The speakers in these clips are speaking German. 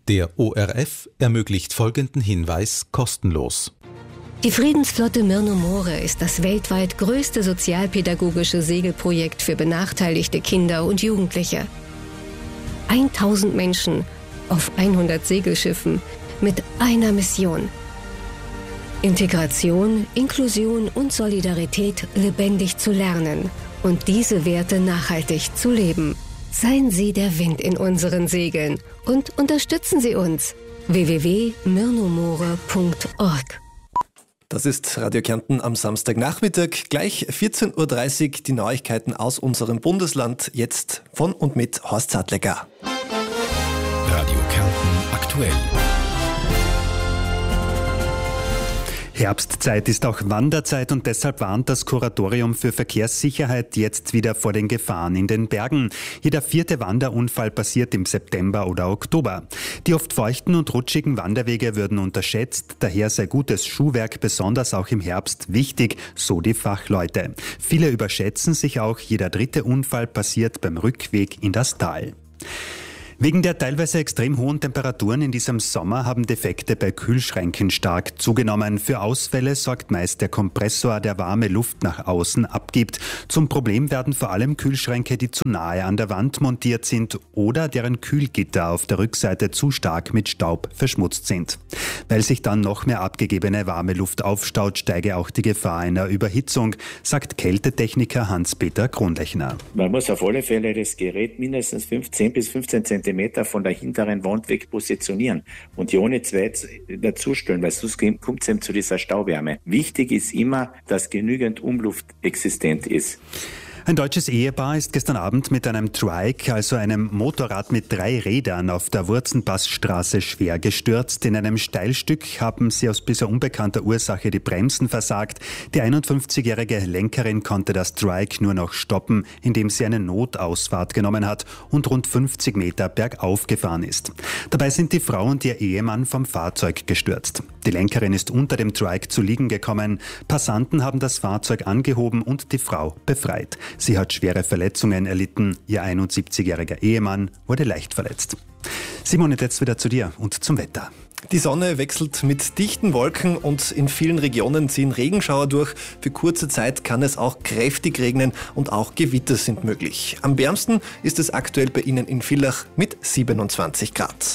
Der ORF ermöglicht folgenden Hinweis kostenlos. Die Friedensflotte Myrno More ist das weltweit größte sozialpädagogische Segelprojekt für benachteiligte Kinder und Jugendliche. 1000 Menschen auf 100 Segelschiffen mit einer Mission: Integration, Inklusion und Solidarität lebendig zu lernen und diese Werte nachhaltig zu leben. Seien Sie der Wind in unseren Segeln und unterstützen Sie uns. www.myrnomore.org. Das ist Radio Kärnten am Samstagnachmittag. Gleich 14.30 Uhr die Neuigkeiten aus unserem Bundesland. Jetzt von und mit Horst Zadlecker. Radio Kärnten aktuell. Herbstzeit ist auch Wanderzeit und deshalb warnt das Kuratorium für Verkehrssicherheit jetzt wieder vor den Gefahren in den Bergen. Jeder 4. Wanderunfall passiert im September oder Oktober. Die oft feuchten und rutschigen Wanderwege würden unterschätzt, daher sei gutes Schuhwerk besonders auch im Herbst wichtig, so die Fachleute. Viele überschätzen sich auch, jeder 3. Unfall passiert beim Rückweg in das Tal. Wegen der teilweise extrem hohen Temperaturen in diesem Sommer haben Defekte bei Kühlschränken stark zugenommen. Für Ausfälle sorgt meist der Kompressor, der warme Luft nach außen abgibt. Zum Problem werden vor allem Kühlschränke, die zu nahe an der Wand montiert sind oder deren Kühlgitter auf der Rückseite zu stark mit Staub verschmutzt sind. Weil sich dann noch mehr abgegebene warme Luft aufstaut, steige auch die Gefahr einer Überhitzung, sagt Kältetechniker Hans-Peter Kronlechner. Man muss auf alle Fälle das Gerät mindestens 10 bis 15 Zentimeter von der hinteren Wand weg positionieren und die ohne zweit dazustellen, weil sonst kommt es eben zu dieser Stauwärme. Wichtig ist immer, dass genügend Umluft existent ist. Ein deutsches Ehepaar ist gestern Abend mit einem Trike, also einem Motorrad mit 3 Rädern, auf der Wurzenpassstraße schwer gestürzt. In einem Steilstück haben sie aus bisher unbekannter Ursache die Bremsen versagt. Die 51-jährige Lenkerin konnte das Trike nur noch stoppen, indem sie eine Notausfahrt genommen hat und rund 50 Meter bergauf gefahren ist. Dabei sind die Frau und ihr Ehemann vom Fahrzeug gestürzt. Die Lenkerin ist unter dem Trike zu liegen gekommen. Passanten haben das Fahrzeug angehoben und die Frau befreit. Sie hat schwere Verletzungen erlitten. Ihr 71-jähriger Ehemann wurde leicht verletzt. Simon, jetzt wieder zu dir und zum Wetter. Die Sonne wechselt mit dichten Wolken und in vielen Regionen ziehen Regenschauer durch. Für kurze Zeit kann es auch kräftig regnen und auch Gewitter sind möglich. Am wärmsten ist es aktuell bei Ihnen in Villach mit 27 Grad.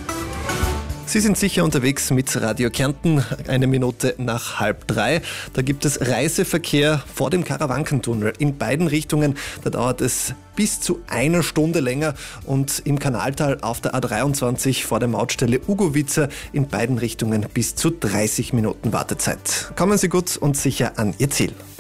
Sie sind sicher unterwegs mit Radio Kärnten, 1 Minute nach 2:30. Da gibt es Reiseverkehr vor dem Karawankentunnel in beiden Richtungen. Da dauert es bis zu 1 Stunde länger und im Kanaltal auf der A23 vor der Mautstelle Ugowitzer in beiden Richtungen bis zu 30 Minuten Wartezeit. Kommen Sie gut und sicher an Ihr Ziel.